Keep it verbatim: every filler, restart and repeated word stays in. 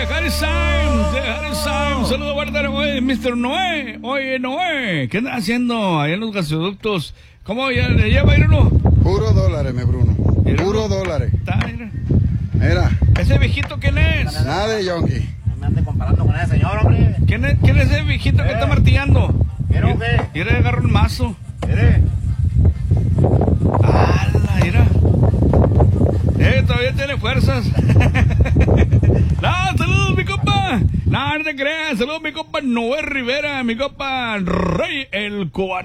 Harry Symes, de Harry Symes. Saludos, guardar, oye, mister Noé. Oye, Noé, ¿qué andas haciendo allá en los gasoductos? ¿Cómo ya le lleva a ir uno? Puro dólares, mi Bruno. Mira, Puro dólares. Está, mira. Mira. ¿Ese viejito quién es? Nada de yonki. No me ande comparando con ese señor, hombre. ¿Quién es, quién es ese viejito que Eh. está martillando? ¿Mira o qué? Mira, agarra un mazo. Mire. ¡Hala, mira! Eh, todavía tiene fuerzas. No, saludos, mi compa. No, no te creas. Saludos, mi compa Noé Rivera, mi compa Rey el Cubano.